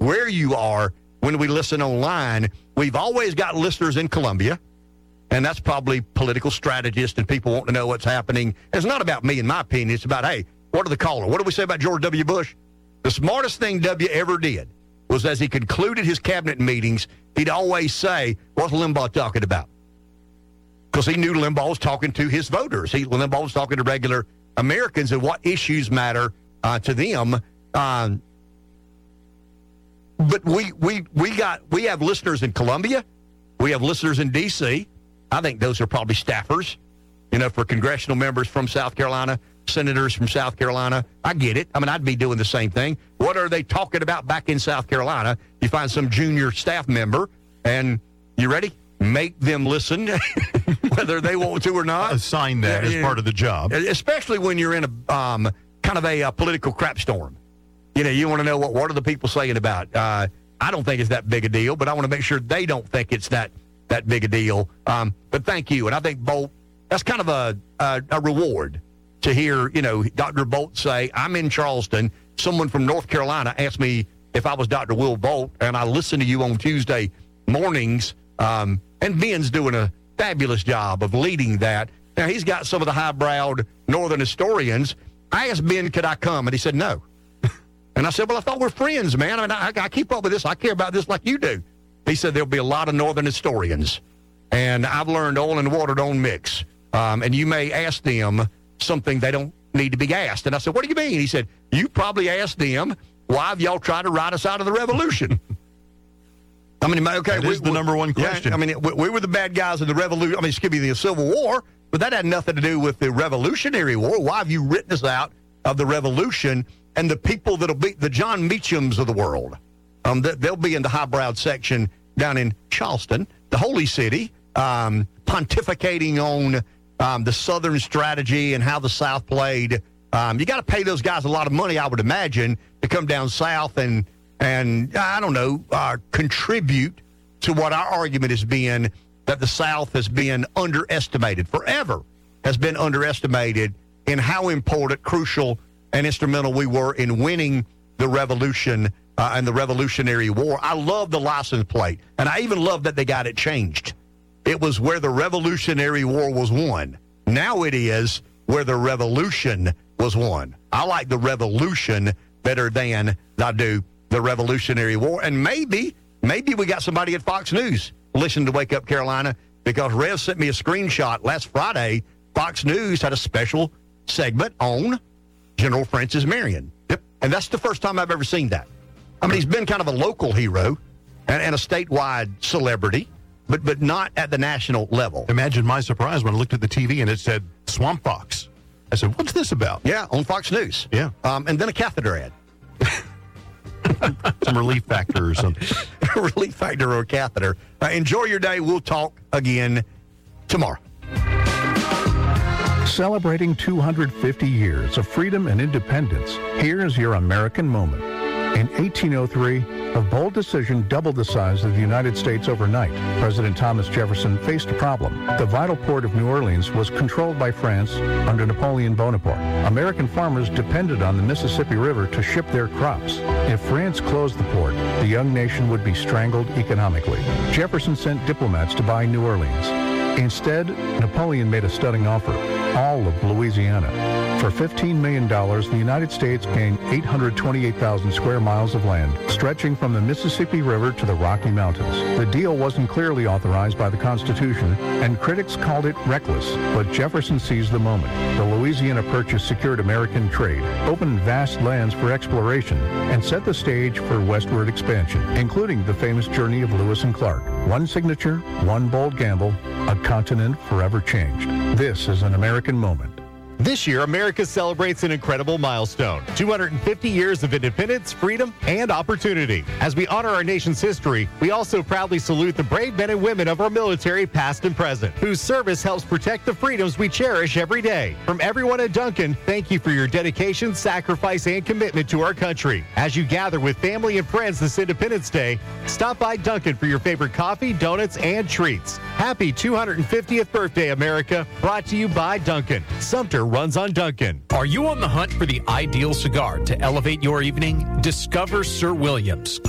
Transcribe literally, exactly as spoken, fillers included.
where you are when we listen online. We've always got listeners in Colombia, and that's probably political strategists and people want to know what's happening. It's not about me, in my opinion. It's about, hey, what are the caller? What do we say about George W. Bush? The smartest thing W ever did was as he concluded his cabinet meetings, he'd always say, what's Limbaugh talking about? Because he knew Limbaugh was talking to his voters. He, Limbaugh was talking to regular Americans and what issues matter uh, to them. Um, but we we we got we have listeners in Columbia. We have listeners in D C. I think those are probably staffers, you know, for congressional members from South Carolina, senators from South Carolina. I get it. I mean, I'd be doing the same thing. What are they talking about back in South Carolina? You find some junior staff member, and you ready? Make them listen, whether they want to or not. Assign that yeah, as yeah. part of the job. Especially when you're in a um, kind of a, a political crap storm. You know, you want to know what, what are the people saying about. Uh, I don't think it's that big a deal, but I want to make sure they don't think it's that that big a deal. Um, but thank you. And I think Bolt, that's kind of a, a, a reward to hear, you know, Doctor Bolt say, I'm in Charleston. Someone from North Carolina asked me if I was Doctor Will Bolt, and I listened to you on Tuesday mornings. Um, and Ben's doing a fabulous job of leading that. Now, he's got some of the high-browed northern historians. I asked Ben, could I come? And he said, no. And I said, well, I thought we're friends, man. I mean, I, I keep up with this. I care about this like you do. He said there'll be a lot of northern historians. And I've learned oil and water don't mix. Um, and you may ask them something they don't need to be asked. And I said, what do you mean? He said, you probably asked them, why have y'all tried to write us out of the revolution? I mean, okay. That we, is the we, number one question. Yeah, I mean, we, we were the bad guys in the revolution. I mean, excuse me, the Civil War, but that had nothing to do with the Revolutionary War. Why have you written us out of the revolution? And the people that'll be the John Meachams of the world, um, they'll be in the highbrowed section down in Charleston, the holy city, um, pontificating on um, the Southern strategy and how the South played. Um, you got to pay those guys a lot of money, I would imagine, to come down south and, and I don't know, uh, contribute to what our argument has been, that the South has been underestimated, forever has been underestimated in how important, crucial, and instrumental we were in winning the revolution uh, and the Revolutionary War. I love the license plate, and I even love that they got it changed. It was where the Revolutionary War was won. Now it is where the revolution was won. I like the revolution better than I do the Revolutionary War. And maybe, maybe we got somebody at Fox News listening to Wake Up Carolina, because Rev sent me a screenshot last Friday. Fox News had a special segment on General Francis Marion. Yep. And that's the first time I've ever seen that. I mean, he's been kind of a local hero and, and a statewide celebrity, but but not at the national level. Imagine my surprise when I looked at the T V and it said Swamp Fox. I said, what's this about? Yeah, on Fox News. Yeah. Um, and then a catheter ad. Some relief factor or something. Relief factor or a catheter. Uh, enjoy your day. We'll talk again tomorrow. Celebrating two hundred fifty years of freedom and independence, here's your American moment. In eighteen oh three, a bold decision doubled the size of the United States overnight. President Thomas Jefferson faced a problem. The vital port of New Orleans was controlled by France under Napoleon Bonaparte. American farmers depended on the Mississippi River to ship their crops. If France closed the port, the young nation would be strangled economically. Jefferson sent diplomats to buy New Orleans. Instead, Napoleon made a stunning offer, all of Louisiana. For fifteen million dollars, the United States gained eight hundred twenty-eight thousand square miles of land, stretching from the Mississippi River to the Rocky Mountains. The deal wasn't clearly authorized by the Constitution, and critics called it reckless, but Jefferson seized the moment. The Louisiana Purchase secured American trade, opened vast lands for exploration, and set the stage for westward expansion, including the famous journey of Lewis and Clark. One signature, one bold gamble, a continent forever changed. This is an American moment. This year, America celebrates an incredible milestone, two hundred fifty years of independence, freedom, and opportunity. As we honor our nation's history, we also proudly salute the brave men and women of our military, past and present, whose service helps protect the freedoms we cherish every day. From everyone at Dunkin', thank you for your dedication, sacrifice, and commitment to our country. As you gather with family and friends this Independence Day, stop by Dunkin' for your favorite coffee, donuts, and treats. Happy two hundred fiftieth birthday, America. Brought to you by Dunkin'. Sumter runs on Dunkin'. Are you on the hunt for the ideal cigar to elevate your evening? Discover Sir Williams.